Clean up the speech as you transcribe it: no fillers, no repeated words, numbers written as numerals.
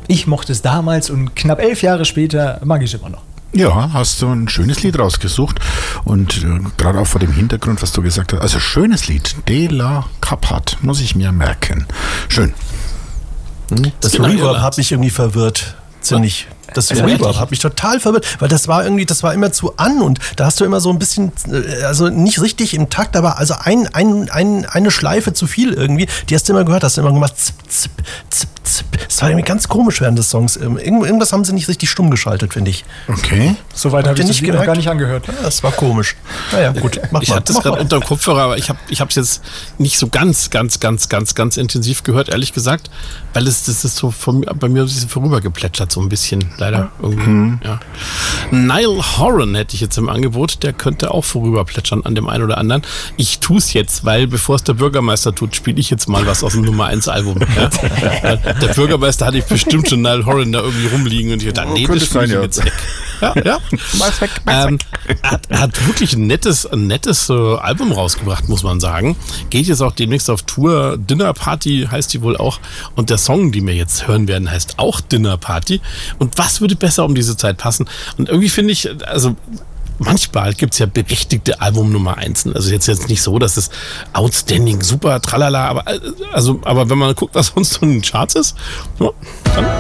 Ich mochte es damals und knapp 11 Jahre später mag ich es immer noch. Ja, hast du ein schönes Lied rausgesucht und gerade auch vor dem Hintergrund, was du gesagt hast, also schönes Lied, De La Caphat, muss ich mir merken. Schön. Das Reverb hat mich irgendwie verwirrt. Ziemlich. Das Reverb hat mich total verwirrt, weil das war immer zu an und da hast du immer so ein bisschen, also nicht richtig im Takt, aber also eine Schleife zu viel irgendwie, die hast du immer gehört, hast du immer gemacht, zip, zip, zip, zip. Das war irgendwie ganz komisch während des Songs. Irgendwas haben sie nicht richtig stumm geschaltet, finde ich. Okay. Soweit habe ich das Lied noch gar nicht angehört. Ja, das war komisch. Naja, gut, mach mal. Ich hatte es gerade unter dem Kopfhörer, aber ich habe es jetzt nicht so ganz intensiv gehört, ehrlich gesagt, weil das ist so bei mir so vorübergeplätschert, so ein bisschen. Leider irgendwie. Ja. Niall Horan hätte ich jetzt im Angebot, der könnte auch vorüberplätschern an dem einen oder anderen. Ich tue es jetzt, weil bevor es der Bürgermeister tut, spiele ich jetzt mal was aus dem Nummer 1 Album. Ja. Der Bürgermeister hatte ich bestimmt schon Niall Horan da irgendwie rumliegen und ich dachte, nee, das spiele ich jetzt weg. Ja. Mach's weg. Er hat wirklich ein nettes Album rausgebracht, muss man sagen. Geht jetzt auch demnächst auf Tour. Dinner Party heißt die wohl auch. Und der Song, den wir jetzt hören werden, heißt auch Dinner Party. Und was würde besser um diese Zeit passen? Und irgendwie finde ich, also manchmal gibt es ja berechtigte Album Nummer 1. Also jetzt nicht so, dass es outstanding, super, tralala, aber wenn man guckt, was sonst so in den Charts ist, ja, dann